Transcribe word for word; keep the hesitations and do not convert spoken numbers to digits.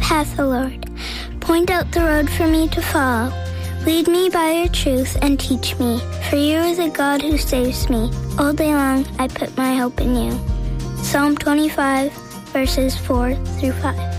hath the Lord. Point out the road for me to follow. Lead me by your truth and teach me, for you are the God who saves me. All day long I put my hope in you. Psalm twenty-five, verses four through five.